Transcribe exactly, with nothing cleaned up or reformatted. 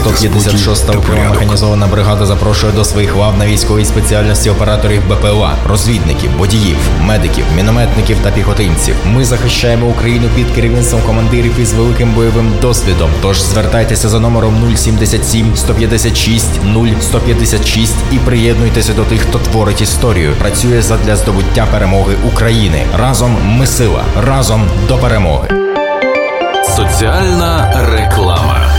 сто п'ятдесят шоста окрема механізована бригада запрошує до своїх лав на військовій спеціальності операторів БПЛА, розвідників, водіїв, медиків, мінометників та піхотинців. Ми захищаємо Україну під керівництвом командирів із великим бойовим досвідом. Тож звертайтеся за номером нуль сімдесят сім сто п'ятдесят шість нуль сто п'ятдесят шість і приєднуйтеся до тих, хто творить історію, працює задля здобуття перемоги України. Разом ми сила, разом до перемоги. Соціальна реклама.